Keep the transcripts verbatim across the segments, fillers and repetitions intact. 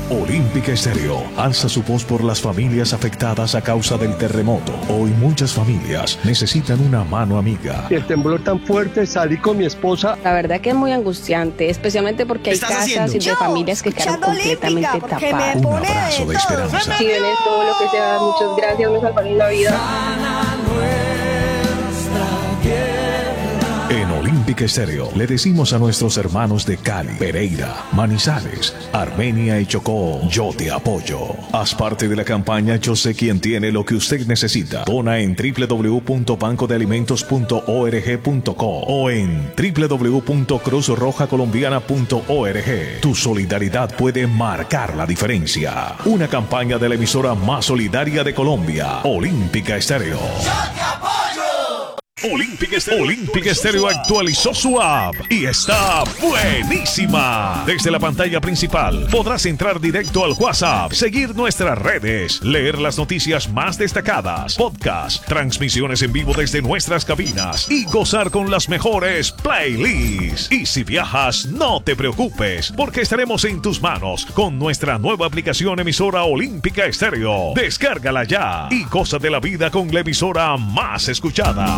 Olímpica Estéreo alza su voz por las familias afectadas a causa del terremoto. Hoy muchas familias necesitan una mano amiga. El temblor tan fuerte, salí con mi esposa. La verdad que es muy angustiante, especialmente porque hay casas haciendo? y de familias que quedaron completamente tapadas. Un abrazo de esperanza. Si ven todo lo que sea, muchas gracias, me salvaron la vida. En Olímpica Estéreo le decimos a nuestros hermanos de Cali, Pereira, Manizales, Armenia y Chocó, yo te apoyo. Haz parte de la campaña Yo sé quién tiene lo que usted necesita. Dona en doble u doble u doble u punto banco de alimentos punto org punto co o en doble u doble u doble u punto cruz roja colombiana punto org. Tu solidaridad puede marcar la diferencia. Una campaña de la emisora más solidaria de Colombia, Olímpica Estéreo. Olímpica Estéreo. Olímpica Estéreo actualizó su app y está buenísima. Desde la pantalla principal podrás entrar directo al WhatsApp, seguir nuestras redes, leer las noticias más destacadas, podcasts, transmisiones en vivo desde nuestras cabinas y gozar con las mejores playlists. Y si viajas, no te preocupes, porque estaremos en tus manos con nuestra nueva aplicación emisora Olímpica Estéreo. Descárgala ya y goza de la vida con la emisora más escuchada.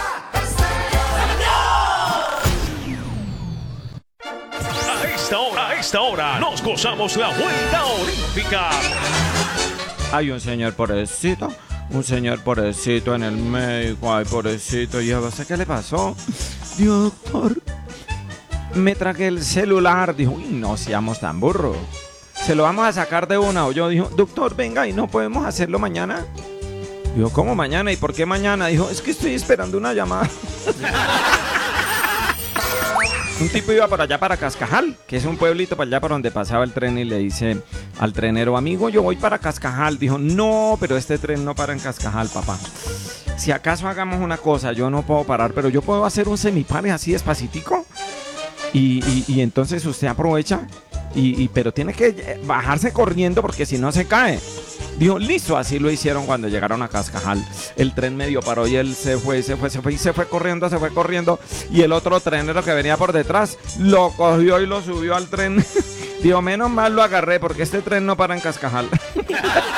A esta hora, a esta hora, nos gozamos la vuelta olímpica. Hay un señor pobrecito, un señor pobrecito en el médico, ay pobrecito, yo no sé qué le pasó. Doctor, me tragué el celular, dijo, uy, no seamos tan burros. Se lo vamos a sacar de una, o yo dijo, doctor, venga, y no podemos hacerlo mañana. Dijo, ¿cómo mañana? ¿Y por qué mañana? Dijo, es que estoy esperando una llamada. Un tipo iba por allá para Cascajal, que es un pueblito para allá por donde pasaba el tren, y le dice al trenero, amigo, yo voy para Cascajal. Dijo, no, pero este tren no para en Cascajal, papá. Si acaso hagamos una cosa, yo no puedo parar, pero yo puedo hacer un semipare así despacitico. Y, y, y entonces usted aprovecha, y, y, pero tiene que bajarse corriendo porque si no se cae. Dijo, listo, así lo hicieron cuando llegaron a Cascajal. El tren medio paró y él se fue, se fue, se fue y se fue corriendo, se fue corriendo. Y el otro trenero que venía por detrás lo cogió y lo subió al tren. Dijo, menos mal lo agarré porque este tren no para en Cascajal.